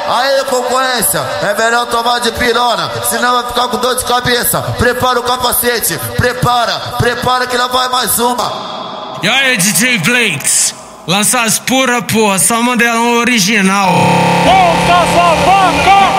Aí, concorrência, é melhor tomar de pirona, senão vai ficar com dor de cabeça. Prepara o capacete, prepara que lá vai mais uma. E aí, DJ Flakes, lança as pura, porra, só modelão original. Volta, sua boca!